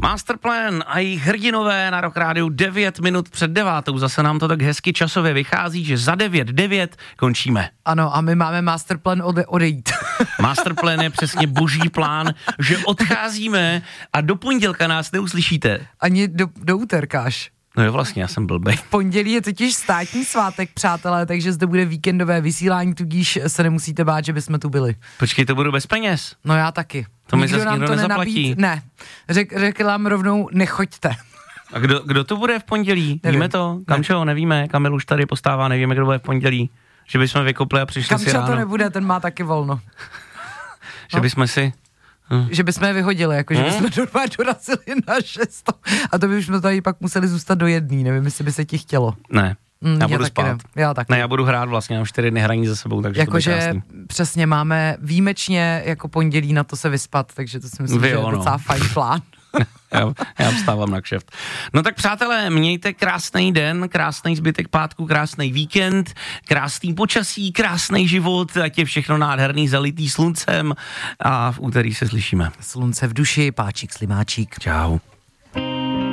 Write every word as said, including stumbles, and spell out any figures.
Masterplan a jejich hrdinové na Rock Rádiu devět minut před devátou. Zase nám to tak hezky časově vychází, že za devět devět končíme. Ano, a my máme masterplan ode, odejít. Masterplan je přesně boží plán, že odcházíme a do pondělka nás neuslyšíte. Ani do, do úterkáš. No jo, vlastně, já jsem blbej. V pondělí je totiž státní svátek, přátelé, takže zde bude víkendové vysílání, tudíž se nemusíte bát, že bychom tu byli. Počkej, to budu bez peněz. No já taky. To mi zase nikdo nezaplatí. Nenabít, ne, Řek, řekl nám rovnou, nechoďte. A kdo, kdo to bude v pondělí? Nevím. Víme to? Kamčo, ne. nevíme. Kamil už tady postává, nevíme, kdo bude v pondělí. Že bychom vykopli a přišli Kamčo si ráno. to nebude, ten má taky volno. Že bychom si... Hm. Že bychom je vyhodili, jako že hm? bychom normálně dorazili na šesto. A to bychom tady pak museli zůstat do jedný, nevím, jestli by se ti chtělo. Ne, Mm, já budu spát. Ne. Já taky. Ne, já budu hrát vlastně, mám čtyři dny hraní za sebou, takže jako, to bude že krásný. přesně máme výjimečně jako pondělí na to se vyspat, takže to si myslím, Vy že je ono. docela fajn plán. já, já vstávám na kšeft. No tak přátelé, mějte krásný den, krásný zbytek pátku, krásný víkend, krásný počasí, krásný život, ať je všechno nádherný, zalitý sluncem a v úterý se slyšíme. Slunce v duši, páčík, slimáčík. Čau.